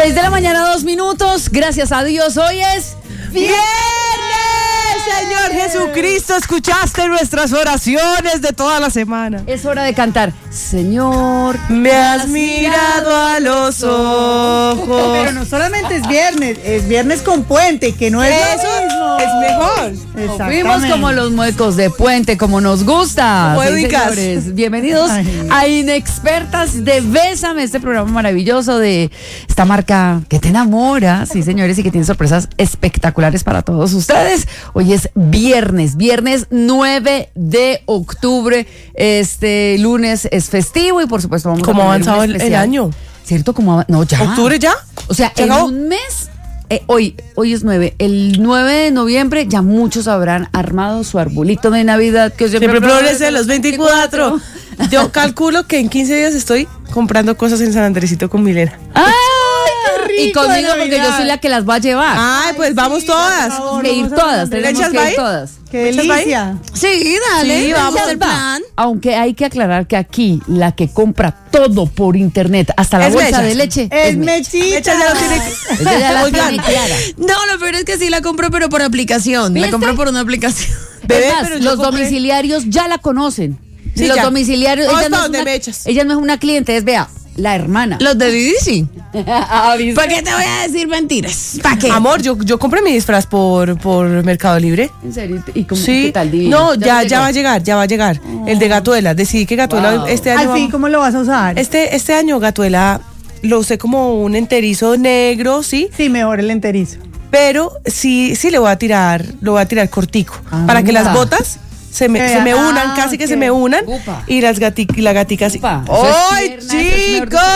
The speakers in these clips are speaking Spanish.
6 de la mañana, 2 minutos. Gracias a Dios, hoy es viernes. Señor Jesucristo, escuchaste nuestras oraciones de toda la semana. Es hora de cantar. Señor, me has mirado a los ojos. Pero no solamente es viernes con puente, que no es eso lo mismo. Es mejor. fuimos como los muecos de puente, como nos gusta. Como Sí, Edicas. señores, bienvenidos Ay. a Inexpertas de Bésame, este programa maravilloso de esta marca que te enamora, sí señores, y que tiene sorpresas espectaculares para todos ustedes. Hoy es viernes 9 de octubre, este lunes es festivo y por supuesto vamos ¿Cómo a ha tener un avanzado el especial. año? ¿Cierto? No, ya. ¿Octubre ya? O sea, ¿Se en acabó? un mes, hoy es 9, el 9 de noviembre ya muchos habrán armado su arbolito de Navidad que Siempre florece los 24. Yo calculo que en 15 días estoy comprando cosas en San Andresito con Milena. ¡Ay, qué rico y conmigo de porque yo Navidad! soy la que las va a llevar. Ay, pues vamos sí, todas. por favor. que ir vamos a todas, Andrés. tenemos ¿Echas que va ahí? ir todas. ¡Qué ¿Echas va ahí? delicia! Sí, dale, Sí, vamos vamos. al plan. Aunque hay que aclarar que aquí la que compra todo por internet, hasta la Es bolsa Mechas. de leche, Es Mecha. Mechita. Mecha ya lo tiene. Ella ya la Oigan. tiene clara. No, lo peor es que sí la compro, pero por aplicación. ¿Viste? La compro por una aplicación. Bebé, Es más, pero yo los compré- domiciliarios ya la conocen. Sí, los ya. domiciliarios, Vamos ella no, pa' es donde una, Mechas. ella no es una cliente, es vea, la hermana. Los de Didi sí. ¿Viste? ¿Para qué te voy a decir mentiras? ¿Para qué? Amor, yo compré mi disfraz por Mercado Libre. ¿En serio? ¿Y cómo, Sí. qué tal? Divino. No, ya llegó? va a llegar. El de Gatuela. Decidí que Gatuela Wow. este año. Al fin, ¿cómo lo vas a usar? Este año Gatuela lo usé como un enterizo negro, ¿sí? Sí, mejor el enterizo. Pero sí lo voy a tirar cortico. Ah, para que mira. las botas se me unan, casi que ok. se me unan. Upa. Y la gatica así. Upa, eso es ¡Ay, pierna, eso es mejor chicos!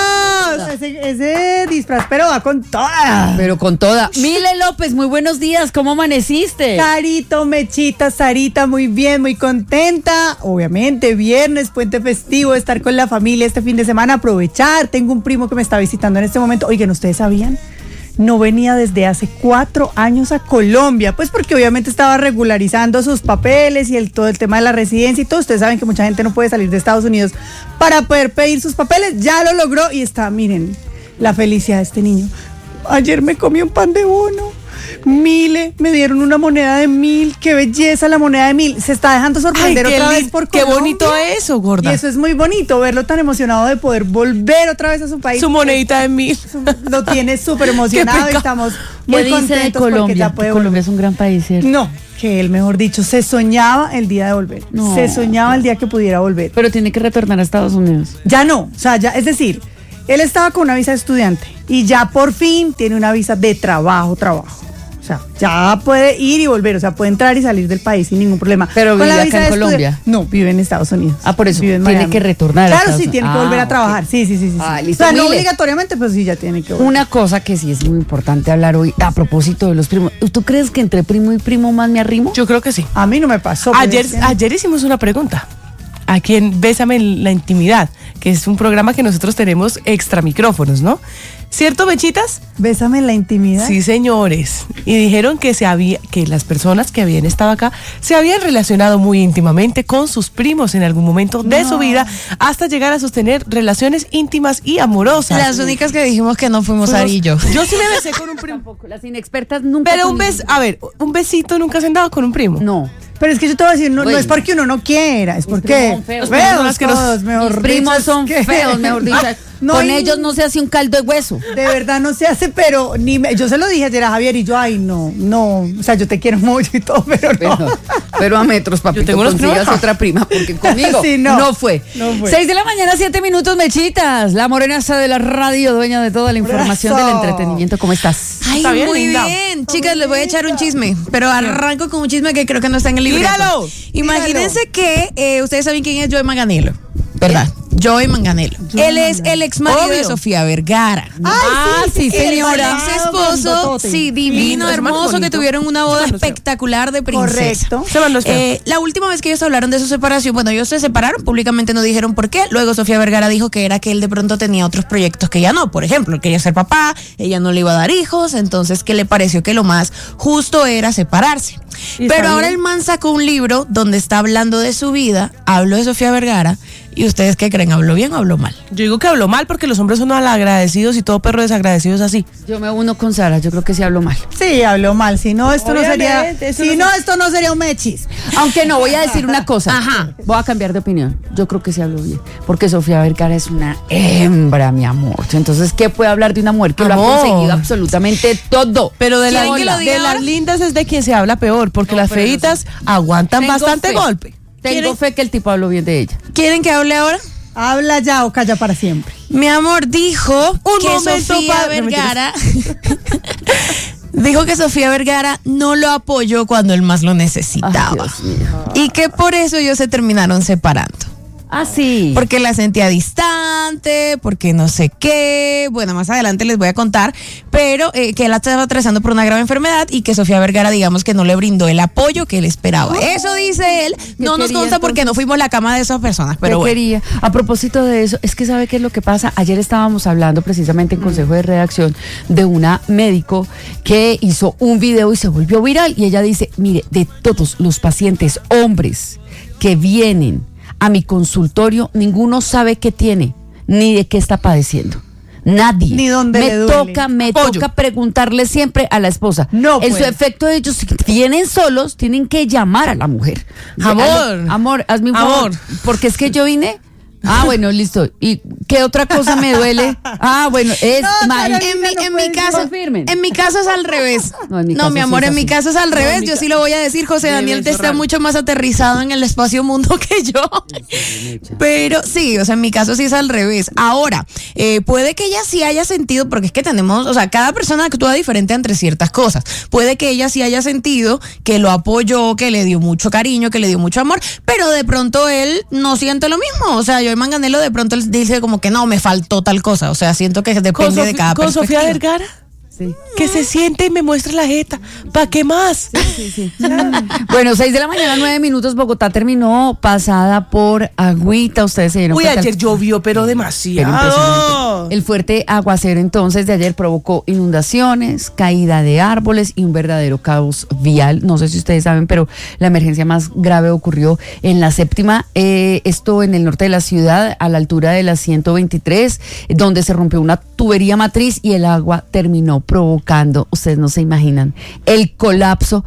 Ese disfraz, pero va con toda. Pero con toda. Mile López, muy buenos días, ¿cómo amaneciste? Carito, Mechita, Sarita, muy bien, muy contenta. Obviamente, viernes, puente festivo, estar con la familia este fin de semana, aprovechar. Tengo un primo que me está visitando en este momento. Oigan, ¿ustedes sabían? No venía desde hace 4 años a Colombia, pues porque obviamente estaba regularizando sus papeles y todo el tema de la residencia y todo. Ustedes saben que mucha gente no puede salir de Estados Unidos para poder pedir sus papeles. Ya lo logró y está, miren, la felicidad de este niño. Ayer me comí un pan de bono. Mile, me dieron una moneda de 1.000, qué belleza la moneda de 1.000. Se está dejando sorprender otra vez por qué Colombia. bonito eso, Y gorda. eso es muy bonito, verlo tan emocionado de poder volver otra vez a su país. Su monedita de 1.000. Lo tiene súper emocionado y pecado. estamos ¿Qué muy dice de contentos porque Colombia? ya puede Que Colombia volver. es un gran país, ¿cierto? No, que él, mejor dicho, se soñaba el día de volver. No. Se soñaba el día que pudiera volver. Pero tiene que retornar a Estados Unidos. Ya no, o sea, ya, es decir, él estaba con una visa de estudiante y ya por fin tiene una visa de trabajo. O sea, ya puede ir y volver, o sea, puede entrar y salir del país sin ningún problema. Pero Con vive la acá visa en de Colombia. No, vive en Estados Unidos. Ah, por eso Vive en tiene Miami. que retornar a Claro, Estados sí, tiene que Unidos. volver a Ah, trabajar. ok. Sí. Ah, O listo, sea, no Mile. obligatoriamente, pero sí ya tiene que volver. Una cosa que sí es muy importante hablar hoy a propósito de los primos. ¿Tú crees que entre primo y primo más me arrimo? Yo creo que sí. A mí no me pasó. pero es que- Ayer hicimos una pregunta. Aquí en Bésame en la Intimidad, que es un programa que nosotros tenemos extra micrófonos, ¿no? ¿Cierto, Mechitas? Bésame en la intimidad. Sí, señores. Y dijeron que que las personas que habían estado acá se habían relacionado muy íntimamente con sus primos en algún momento de su vida, hasta llegar a sostener relaciones íntimas y amorosas. Las únicas que dijimos que no fuimos Ari y yo. Yo sí me besé con un primo. Tampoco. Las inexpertas nunca. Pero con un besito nunca se han dado con un primo. No. Pero es que yo te voy a decir, no Bueno. es porque uno no quiera, es porque primos son feos. Los primos son feos los que nos- todos, mejor Mis primos dicho, son es que- feos, mejor dicho. No Con hay- ellos no se hace un caldo de hueso. De verdad no se hace, pero yo se lo dije ayer a Javier y yo, ay, no, o sea, yo te quiero mucho y todo, pero no. Pero a metros, papito, Yo tengo unos consigas primos. otra prima, porque conmigo Sí, no. no. fue. No fue. 6 de la mañana, 7 minutos, Mechitas. La morenaza de la radio, dueña de toda la información Brazo. del entretenimiento. ¿Cómo estás? Ay, Está bien, muy linda. bien. Chicas, les voy a echar un chisme, pero arranco con un chisme que creo que no está en el libreto. Tíralo, Imagínense que ustedes saben quién es Joey Manganiello, ¿verdad? Joey Manganiello. Él es el ex marido de Obvio. Sofía Vergara. sí, señora. Ex esposo, Grandotote. sí, divino, Lindo, es más hermoso, que bonito. tuvieron una boda Se mandó feo. espectacular de princesa. Correcto. Se mandó feo. La última vez que ellos hablaron de su separación, bueno, ellos se separaron, públicamente no dijeron por qué. Luego Sofía Vergara dijo que era que él de pronto tenía otros proyectos que ella no. Por ejemplo, él quería ser papá, ella no le iba a dar hijos, entonces que le pareció que lo más justo era separarse. Y Pero está ahora bien. el man sacó un libro donde está hablando de su vida, habló de Sofía Vergara, ¿Y ustedes qué creen? ¿Habló bien o habló mal? Yo digo que habló mal porque los hombres son malagradecidos y todo perro desagradecido es así. Yo me uno con Sara, yo creo que sí habló mal. Sí, habló mal. Si no, esto Obviamente, eso no esto no sería un mechis. Aunque no, voy a decir una cosa. Ajá. Voy a cambiar de opinión. Yo creo que sí habló bien. Porque Sofía Vergara es una hembra, mi amor. Entonces, ¿qué puede hablar de una mujer que lo ha Amor. conseguido absolutamente todo? Pero de, ¿Quieren que lo diga de ahora? las lindas es de quien se habla peor, porque No, las pero feitas aguantan Tengo bastante fe. golpe. Tengo ¿Quieren? fe que el tipo habló bien de ella. ¿Quieren que hable ahora? Habla ya o calla para siempre. Mi amor dijo Un que momento, Sofía no, Vergara dijo que Sofía Vergara no lo apoyó cuando él más lo necesitaba. Ay, Dios mío. Y que por eso ellos se terminaron separando. Ah, sí. Porque la sentía distante, porque no sé qué. Bueno, más adelante les voy a contar. Pero que él estaba atravesando por una grave enfermedad y que Sofía Vergara, digamos que no le brindó el apoyo que él esperaba. Eso dice él. No nos quería, consta porque no entonces? fuimos la cama de esas personas. Pero ¿Qué bueno. quería? A propósito de eso, es que ¿sabe qué es lo que pasa? Ayer estábamos hablando precisamente en Consejo de Redacción de una médico que hizo un video y se volvió viral y ella dice, mire, de todos los pacientes hombres que vienen a mi consultorio, ninguno sabe qué tiene, ni de qué está padeciendo. Nadie. Ni dónde le duele. Me Apoyo. toca preguntarle siempre a la esposa. No, en su pues. efecto, ellos si vienen solos, tienen que llamar a la mujer. Amor. Amor, hazme un favor. Amor. Porque es que yo vine. Ah, bueno, listo. ¿Y qué otra cosa me duele? Ah, bueno, es No, mal. Carolina, En mi caso, confirmen. en mi caso es al revés. No, en mi No, caso mi sí amor, es en mi así. caso es al revés. Yo sí lo voy a decir, José Daniel te está mucho más aterrizado en el espacio mundo que yo. Pero sí, o sea, en mi caso sí es al revés. Ahora, puede que ella sí haya sentido, porque es que tenemos, o sea, cada persona actúa diferente entre ciertas cosas. Puede que ella sí haya sentido que lo apoyó, que le dio mucho cariño, que le dio mucho amor, pero de pronto él no siente lo mismo. O sea, yo el Manganelo de pronto él dice como que no, me faltó tal cosa. O sea, siento que depende de cada Con perspectiva. Sofía Vergara, Sí. que se siente y me muestra la jeta. ¿Para qué más? Bueno, 6 de la mañana, 9 minutos. Bogotá terminó pasada por agüita. Ustedes se dieron Uy, cuenta. ayer llovió, pero Pero demasiado. impresionante. El fuerte aguacero entonces de ayer provocó inundaciones, caída de árboles y un verdadero caos vial. No sé si ustedes saben, pero la emergencia más grave ocurrió en la séptima, esto en el norte de la ciudad, a la altura de la 123, donde se rompió una tubería matriz y el agua terminó provocando, ustedes no se imaginan, el colapso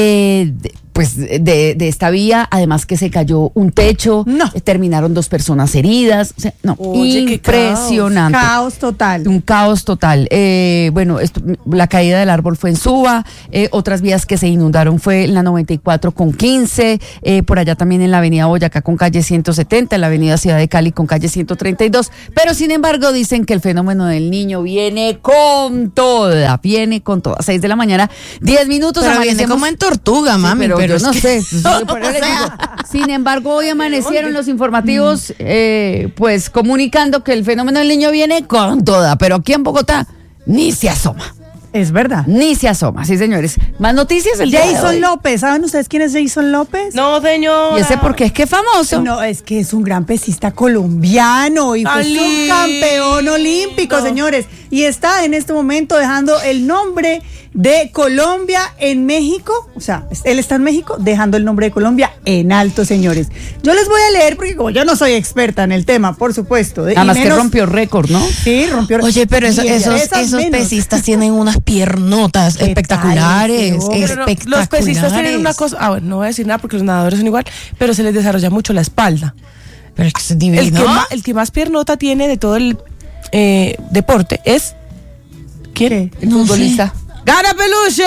de esta vía, además que se cayó un techo, No. terminaron 2 personas heridas, o sea, no, Oye, qué impresionante. Caos total. Un caos total. Bueno, la caída del árbol fue en Suba, otras vías que se inundaron fue en la 94 con 15, por allá también en la avenida Boyacá con calle 170, en la avenida Ciudad de Cali con calle 132, pero sin embargo dicen que el fenómeno del niño viene con toda, 6 de la mañana, 10 minutos. Pero viene amanecemos- como en tortuga, Sí, mami. pero yo es no que- sé. Por eso les digo. Sin embargo, hoy amanecieron los informativos pues comunicando que el fenómeno del niño viene con toda, pero aquí en Bogotá ni se asoma. Es verdad. Ni se asoma, sí señores. Más noticias el día de Jason hoy. López. ¿Saben ustedes quién es Jason López? No, señor. ¿Y ese por qué es que es famoso? No, es que es un gran pesista colombiano y fue ¡Tan subcampeón olímpico, lindo! señores. Y está en este momento dejando el nombre de Colombia en México. O sea, él está en México dejando el nombre de Colombia en alto, señores. Yo les voy a leer porque como yo no soy experta en el tema, por supuesto. y Además que menos- rompió récord, ¿no? Sí, rompió. Oye, pero Y el de esos esas menos. pesistas tienen unas piernotas ¿Qué tal espectaculares, ese hombre? Pero no, los pesistas tienen una cosa. Ah, bueno, no voy a decir nada porque los nadadores son igual, pero se les desarrolla mucho la espalda. Pero es que es El divino. el que más piernota tiene de todo el deporte es. ¿Quién? El futbolista. ¡Gana Peluche!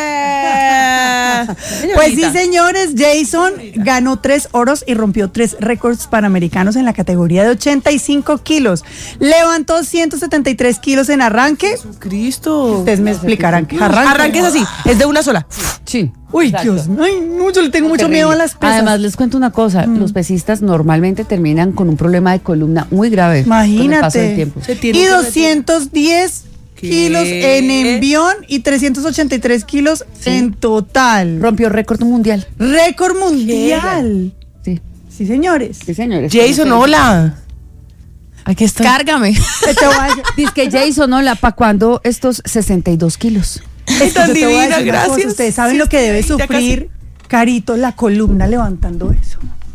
Pues sí, señores, Jason ganó 3 oros y rompió 3 récords panamericanos en la categoría de 85 kilos. Levantó 173 kilos en arranque. Cristo. Ustedes me explicarán que Arranques así, es de una sola. Sí. Uy, exacto. Dios, ay, no, yo le tengo mucho Terrible. miedo a las pesas. Además, les cuento una cosa, los pesistas normalmente terminan con un problema de columna muy grave con el paso del Imagínate. tiempo. Se tiene Y que 210 ¿Qué? kilos en envión y 383 kilos en total. Rompió récord mundial. Récord mundial. Sí, Sí, señores. sí señores. Jason, hola. Aquí está. Cárgame. Te voy a- Dice que Jason, hola, ¿para cuándo estos 62 kilos? Es que tan yo te voy a divina, decir una cosa, gracias. Ustedes saben Sí, lo que debe ya casi. sufrir, Carito, la columna levantando eso.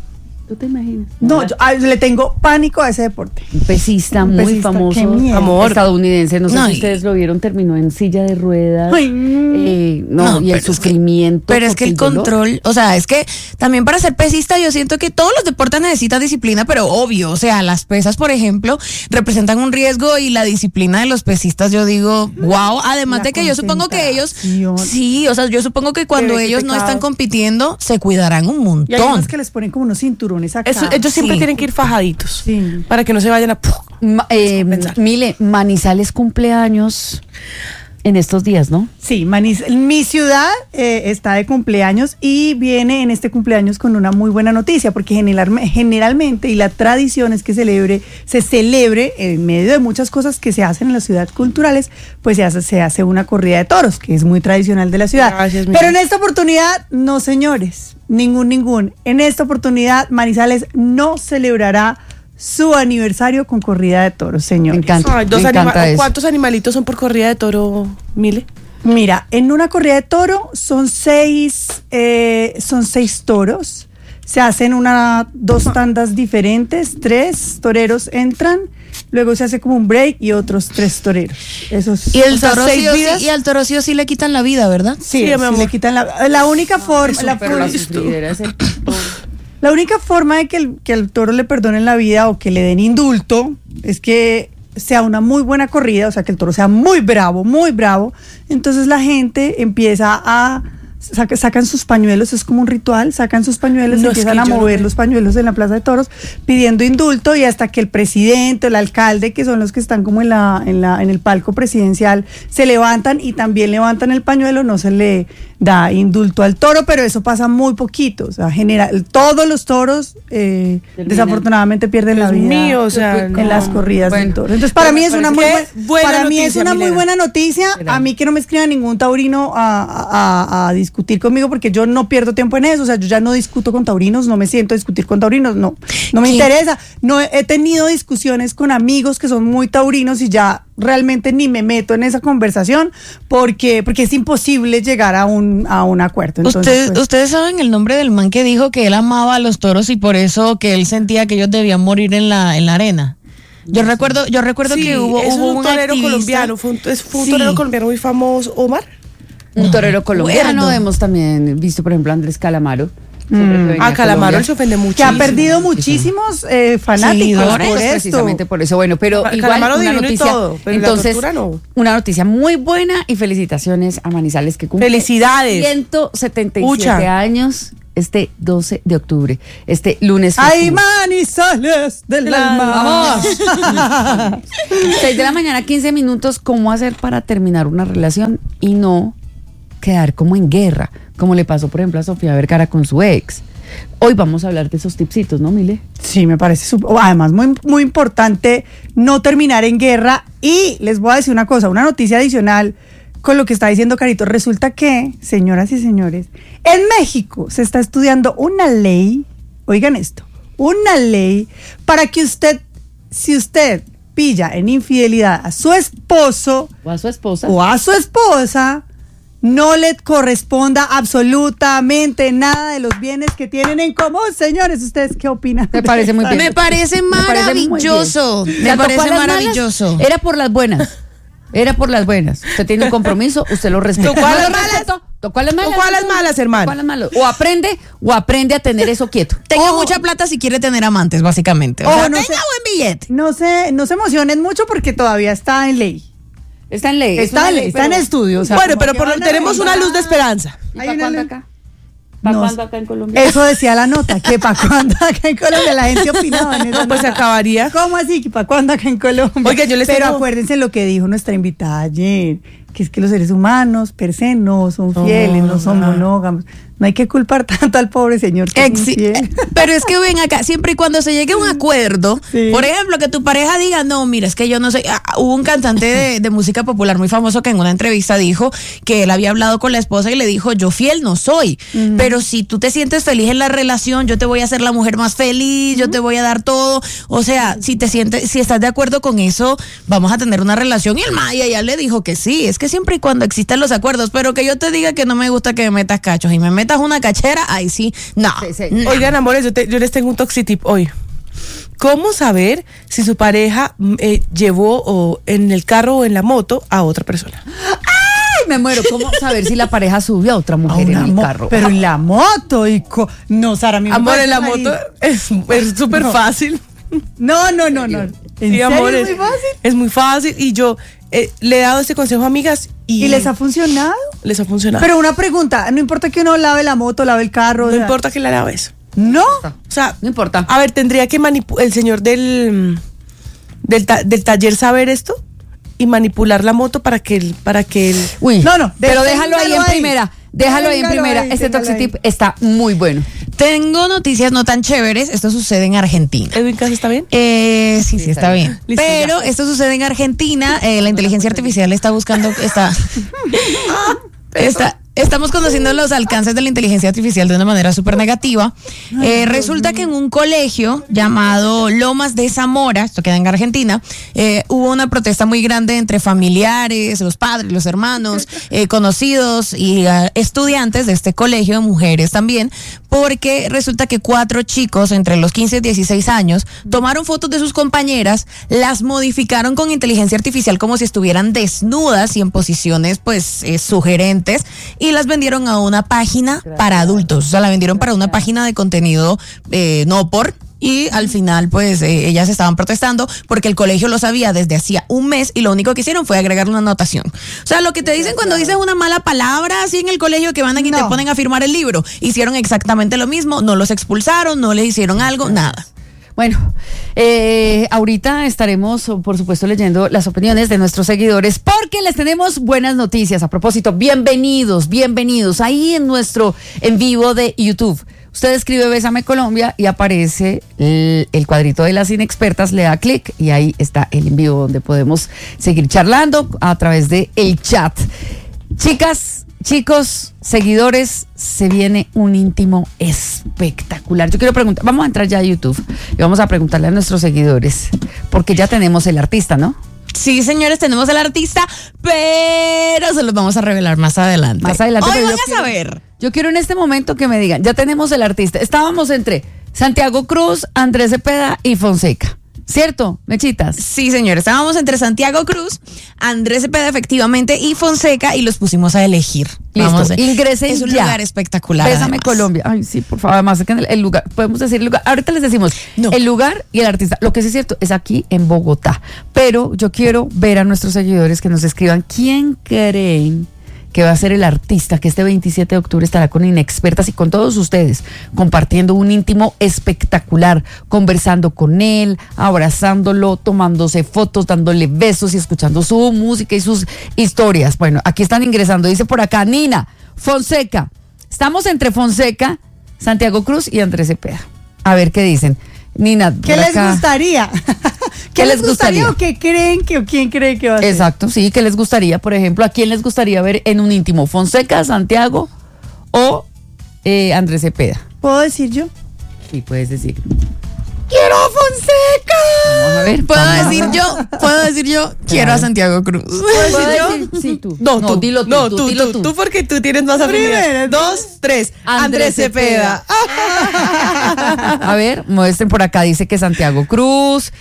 ¿Tú te imaginas? No, yo le tengo pánico a ese deporte. Un pesista muy pesista, famoso, qué miedo. Amor. estadounidense, no sé No, si y- ustedes lo vieron, terminó en silla de ruedas. Ay, No, y el sufrimiento. Pero es que el dolor. control, o sea, es que también para ser pesista yo siento que todos los deportes necesitan disciplina, pero obvio, o sea, las pesas, por ejemplo, representan un riesgo y la disciplina de los pesistas, yo digo, wow, además La de que yo supongo que ellos, concentración. sí, o sea, yo supongo que cuando Qué ellos no pecado. están compitiendo, se cuidarán un Y hay unos montón. que les ponen como unos cinturones acá. Ellos siempre Sí. tienen que ir fajaditos. Sí. Para que no se vayan a. Compensar. Mile, Manizales cumpleaños en estos días, ¿no? Sí, mi ciudad está de cumpleaños y viene en este cumpleaños con una muy buena noticia, porque generalmente, y la tradición es que se celebre en medio de muchas cosas que se hacen en la ciudad culturales, pues se hace una corrida de toros, que es muy tradicional de la ciudad. Gracias, mira. Pero en esta oportunidad, no señores, ningún. En esta oportunidad, Manizales no celebrará su aniversario con corrida de toros, señores. Me encanta. Ay, me encanta eso. ¿Cuántos animalitos son por corrida de toro, Mile? Mira, en una corrida de toro son seis toros. Se hacen dos tandas diferentes, 3 toreros entran, luego se hace como un break y otros 3 toreros. Esos, Y el o sea, toro 6 sí o sí- vidas. y al toro sí o sí le quitan la vida, ¿verdad? Sí, mi sí, amor. le quitan la única forma, Pero la sufridera es el- la única forma de que al toro le perdonen la vida o que le den indulto es que sea una muy buena corrida, o sea, que el toro sea muy bravo, entonces la gente empieza a sacan sus pañuelos, es como un ritual, sacan sus pañuelos y No, es empiezan que a yo mover no- los pañuelos en la Plaza de Toros pidiendo indulto, y hasta que el presidente, el alcalde, que son los que están como en el palco presidencial, se levantan y también levantan el pañuelo, no se le da indulto al toro, pero eso pasa muy poquito, o sea, todos los toros desafortunadamente pierden la Dios vida mío, o sea, en no. las corridas Bueno, del toro. Entonces, para mí es una muy Qué buena para mí es noticia, una muy Milena. buena noticia. A mí que no me escriba ningún taurino a discutir conmigo, porque yo no pierdo tiempo en eso, o sea, yo ya no discuto con taurinos, no me siento a discutir con taurinos, no me ¿Quién? interesa. No he tenido discusiones con amigos que son muy taurinos y ya realmente ni me meto en esa conversación porque es imposible llegar a un acuerdo. Entonces, pues, Ustedes saben el nombre del man que dijo que él amaba a los toros y por eso que él sentía que ellos debían morir en la arena. Yo recuerdo Sí, que hubo un torero activista- colombiano, fue un Sí. torero colombiano muy famoso, Omar. Un torero colombiano. Bueno. Hemos también visto, por ejemplo, a Andrés Calamaro. siempre que venía A Calamaro Colombia. él se ofende mucho. que ha perdido muchísimos fanáticos Seguidores, por esto. Precisamente por eso. Bueno, pero Calamaro igual una divino y noticia. todo, pero la entonces, tortura no. una noticia muy buena y felicitaciones a Manizales que cumple Felicidades. 177 Ucha. años este 12 de octubre, este lunes. ¡Ay, festivo. Manizales del alma! 6 de la mañana, 15 minutos. ¿Cómo hacer para terminar una relación y no quedar como en guerra? Como le pasó, por ejemplo, a Sofía Vergara con su ex. Hoy vamos a hablar de esos tipsitos, ¿no, Mile? Sí, me parece además muy, muy importante no terminar en guerra. Y les voy a decir una cosa, una noticia adicional con lo que está diciendo Carito. Resulta que, señoras y señores, en México se está estudiando una ley, oigan esto, una ley para que si usted pilla en infidelidad a su esposo O a su esposa. o a su esposa, no le corresponda absolutamente nada de los bienes que tienen en común. Señores, ¿ustedes qué opinan? Me parece muy bien. Me parece Me parece muy maravilloso. bien. Me ¿La tocó parece a las malas? maravilloso. Era por las buenas. Era por las buenas. Usted tiene un compromiso, usted lo respeta. ¿Tocó a ¿No las lo malas? respetó? ¿Tocó a las malas? ¿Tocó a las malas, hermano? ¿Tocó a las malas? O aprende a tener eso quieto. Tenga mucha plata si quiere tener amantes, básicamente. O Ojo, sea, no tenga sé. buen billete. No se emocionen mucho porque todavía está en ley. Está en ley. es Está una en ley, ley, está en pero- estudio. O sea, Bueno, como pero que por lo van a tenemos una revisar. luz de esperanza. ¿Y Hay para una cuándo ley. acá? ¿Para No cuándo sé. acá en Colombia? Eso decía la nota, que para cuándo acá en Colombia la gente opinaba en eso. Pues se acabaría. ¿Cómo así? ¿Que para cuándo acá en Colombia? Oiga, yo les Pero tengo- acuérdense lo que dijo nuestra invitada ayer, que es que los seres humanos per se no son fieles, no son monógamos. No hay que culpar tanto al pobre señor que es infiel. Pero es que ven acá, siempre y cuando se llegue a un acuerdo, Sí. por ejemplo, que tu pareja diga, no, mira, es que yo no soy. Hubo un cantante de música popular muy famoso que en una entrevista dijo que él había hablado con la esposa y le dijo, yo fiel no soy, pero si tú te sientes feliz en la relación, yo te voy a hacer la mujer más feliz, yo te voy a dar todo. O sea, si estás de acuerdo con eso, vamos a tener una relación. Y el Maya ya le dijo que sí, es que siempre y cuando existan los acuerdos, pero que yo te diga que no me gusta que me metas cachos y me metas una cachera, ahí sí, no. Sí. No. Oigan, amores, yo les tengo un toxitip hoy. ¿Cómo saber si su pareja llevó en el carro o en la moto a otra persona? Ay, me muero. ¿Cómo saber si la pareja subió a otra mujer en el carro? Pero en la moto. No, Sara, mi Amor, en la moto es súper fácil. No. ¿En serio amor, es muy fácil? Es muy fácil y yo le he dado este consejo a amigas ¿Y les ha funcionado? Les ha funcionado. Pero una pregunta, no importa que uno lave la moto, lave el carro. No importa que la laves. ¿No? O sea, No importa. A ver, tendría que el señor del taller saber esto y manipular la moto para que el Uy, No, pero déjalo ahí en primera. Déjalo ahí en Déjalo primera. ahí, Este déjalo toxitip está muy bueno. Tengo noticias no tan chéveres. Esto sucede en Argentina. ¿Edwin Casa está bien? Sí, está bien. Listo, Pero esto sucede en Argentina. La inteligencia artificial está buscando. Estamos conociendo los alcances de la inteligencia artificial de una manera súper negativa. Resulta que en un colegio llamado Lomas de Zamora, esto queda en Argentina, hubo una protesta muy grande entre familiares, los padres, los hermanos, conocidos y estudiantes de este colegio, de mujeres también, porque resulta que 4 chicos entre los 15 y 16 años tomaron fotos de sus compañeras, las modificaron con inteligencia artificial como si estuvieran desnudas y en posiciones pues sugerentes, y las vendieron a una página para adultos. O sea, la vendieron para una página de contenido no por. Y al final, pues, ellas estaban protestando porque el colegio lo sabía desde hacía un mes y lo único que hicieron fue agregar una anotación. O sea, lo que te dicen cuando dices una mala palabra así en el colegio, que van aquí y te ponen a firmar el libro. Hicieron exactamente lo mismo, no los expulsaron, no les hicieron algo, nada. Bueno, ahorita estaremos, por supuesto, leyendo las opiniones de nuestros seguidores porque les tenemos buenas noticias. A propósito, bienvenidos ahí en nuestro en vivo de YouTube. Usted escribe Bésame Colombia y aparece el cuadrito de las inexpertas, le da clic y ahí está el en vivo donde podemos seguir charlando a través de el chat. Chicas, chicos, seguidores, se viene un íntimo espectacular. Yo quiero preguntar, vamos a entrar ya a YouTube y vamos a preguntarle a nuestros seguidores, porque ya tenemos el artista, ¿no? Sí, señores, tenemos el artista, pero se los vamos a revelar más adelante. Más adelante. Hoy pero van yo a quiero- saber. Yo quiero en este momento que me digan, ya tenemos el artista. Estábamos entre Santiago Cruz, Andrés Cepeda y Fonseca. ¿Cierto, Mechitas? Sí, señores, estábamos entre Santiago Cruz, Andrés Cepeda, efectivamente, y Fonseca, y los pusimos a elegir. Listo, Vamos, ingresen es un ya. lugar espectacular. Bésame además. Colombia. Ay, sí, por favor. Además, es que el lugar, podemos decir el lugar. Ahorita les decimos No. el lugar y el artista. Lo que sí es cierto es aquí en Bogotá. Pero yo quiero ver a nuestros seguidores que nos escriban quién creen que va a ser el artista que este 27 de octubre estará con Inexpertas y con todos ustedes, compartiendo un íntimo espectacular, conversando con él, abrazándolo, tomándose fotos, dándole besos y escuchando su música y sus historias. Bueno, aquí están ingresando, dice por acá Nina, Fonseca. Estamos entre Fonseca, Santiago Cruz y Andrés Cepeda. A ver qué dicen. Nina, ¿Qué por les acá. gustaría? ¿Qué les gustaría? ¿O qué creen o quién cree que va a ser? Exacto, sí, ¿qué les gustaría? Por ejemplo, ¿a quién les gustaría ver en un íntimo? ¿Fonseca, Santiago o Andrés Cepeda? ¿Puedo decir yo? Sí, puedes decir. ¡Quiero a Fonseca! Vamos a ver. ¿Puedo vamos a decir yo? Quiero a Santiago Cruz. ver. ¿Puedo yo? decir? Sí, tú. No, tú. Dilo tú. No, tú, dilo tú. Tú porque tú tienes más afinidad. Primero, 2, 3. Andrés Cepeda. A ver, muestren por acá, dice que Santiago Cruz.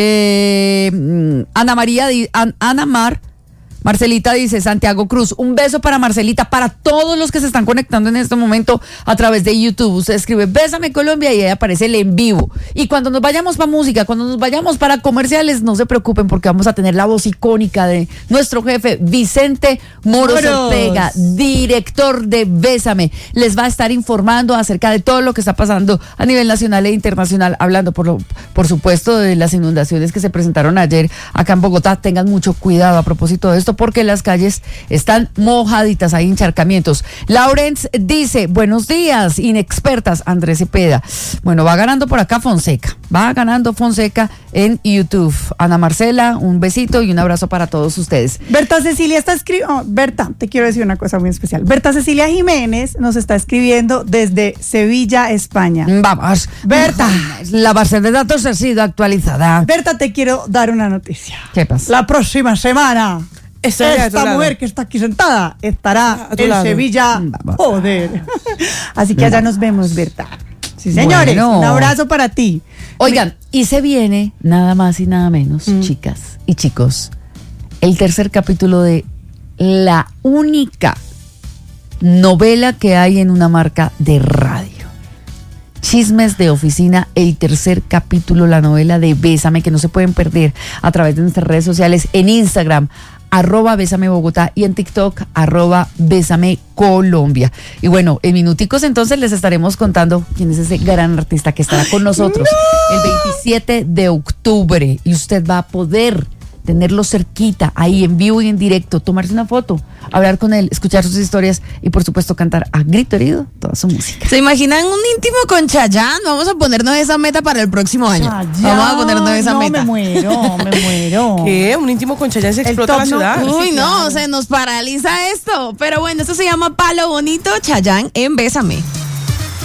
Marcelita dice Santiago Cruz. Un beso para Marcelita, para todos los que se están conectando en este momento a través de YouTube. Usted escribe Bésame Colombia y ahí aparece el en vivo. Y cuando nos vayamos para música, cuando nos vayamos para comerciales, no se preocupen porque vamos a tener la voz icónica de nuestro jefe Vicente Moros Ortega, director de Bésame. Les va a estar informando acerca de todo lo que está pasando a nivel nacional e internacional, hablando por supuesto de las inundaciones que se presentaron ayer acá en Bogotá. Tengan mucho cuidado a propósito de esto porque las calles están mojaditas, hay encharcamientos. Lawrence dice, buenos días, Inexpertas, Andrés Cepeda. Bueno, va ganando por acá Fonseca, en YouTube. Ana Marcela, un besito y un abrazo para todos ustedes. Berta Cecilia está escribiendo. Berta, te quiero decir una cosa muy especial. Berta Cecilia Jiménez nos está escribiendo desde Sevilla, España. Vamos. Berta. La base de datos ha sido actualizada. Berta, te quiero dar una noticia. ¿Qué pasa? La próxima semana Está de tu esta lado. mujer que está aquí sentada estará A tu en lado. Sevilla. Joder. Así que allá nos vemos, ¿verdad? Sí, señores, Bueno. un abrazo para ti. Oigan, y se viene nada más y nada menos, chicas y chicos, el tercer capítulo de la única novela que hay en una marca de radio. Chismes de Oficina, el tercer capítulo, la novela de Bésame, que no se pueden perder a través de nuestras redes sociales, en Instagram, @Bésame Bogotá, y en TikTok, @Bésame Colombia. Y bueno, en minuticos entonces les estaremos contando quién es ese gran artista que estará con nosotros el 27 de octubre. Y usted va a poder tenerlo cerquita, ahí en vivo y en directo, tomarse una foto, hablar con él, escuchar sus historias y por supuesto cantar a grito herido toda su música. ¿Se imaginan un íntimo con Chayanne? Vamos a ponernos esa meta para el próximo año. Vamos a ponernos esa no, meta. me muero. ¿Qué? ¿Un íntimo con Chayanne se El explota top la ciudad? no- Uy, Sí, no, claro. se nos paraliza esto. Pero bueno, esto se llama Palo Bonito, Chayanne en Bésame.